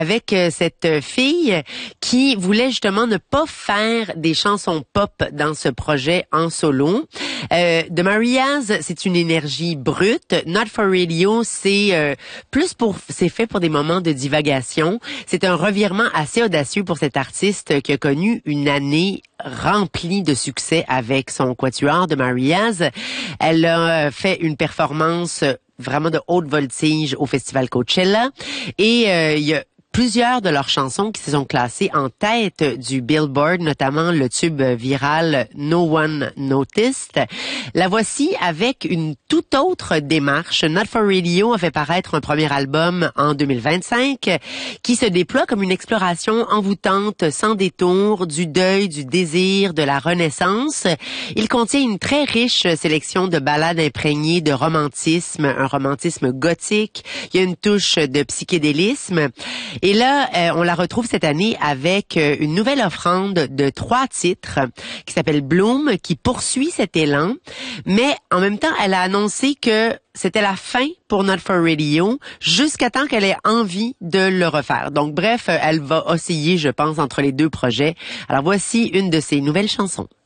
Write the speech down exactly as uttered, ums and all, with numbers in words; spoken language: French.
avec euh, cette fille qui voulait justement ne pas faire des chansons pop dans ce projet en solo. Euh, The Marias, c'est une énergie brute. Not for Radio, c'est euh, plus pour, c'est fait pour des moments de divagation. C'est un revirement assez audacieux pour cette artiste qui a connu une année remplie de succès avec son quatuor The Marias. Elle a fait une performance vraiment de haute voltige au festival Coachella et euh, il y a plusieurs de leurs chansons qui se sont classées en tête du Billboard, notamment le tube viral No One Noticed. La voici avec une toute autre démarche. Not for Radio a fait paraître un premier album en deux mille vingt-cinq qui se déploie comme une exploration envoûtante, sans détour, du deuil, du désir, de la renaissance. Il contient une très riche sélection de ballades imprégnées de romantisme, un romantisme gothique. Il y a une touche de psychédélisme. Et là, euh, on la retrouve cette année avec euh, une nouvelle offrande de trois titres qui s'appelle Bloom, qui poursuit cet élan. Mais en même temps, elle a annoncé que c'était la fin pour Not for Radio jusqu'à temps qu'elle ait envie de le refaire. Donc bref, elle va osciller, je pense, entre les deux projets. Alors voici une de ses nouvelles chansons.